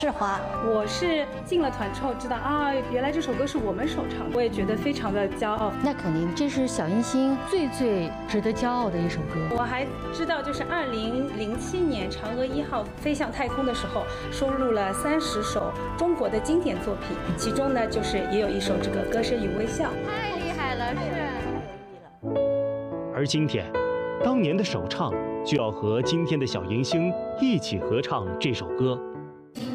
世华， 我是进了团之后知道啊，原来这首歌是我们首唱，我也觉得非常的骄傲。 那肯定，这是小英星最值得骄傲的一首歌。 我还知道，就是2007年嫦娥1号飞向太空的时候，收录了30首中国的经典作品，其中呢，就是也有一首这个《歌声与微笑》。 太厉害了，是。 而今天，当年的首唱就要和今天的小迎星一起合唱这首歌。